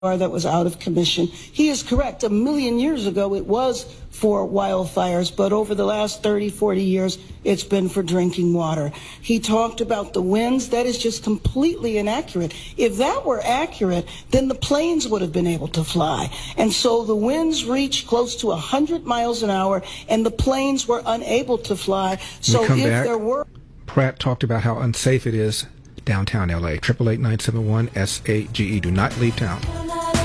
that was out of commission. He is correct. 1 million years ago, it was for wildfires, but over the last 30, 40 years, it's been for drinking water. He talked about the winds. That is just completely inaccurate. If that were accurate, then the planes would have been able to fly. And so the winds reached close to 100 miles an hour, and the planes were unable to fly. So if there were... Pratt talked about how unsafe it is downtown LA. 888-971-SAGE. Do not leave town.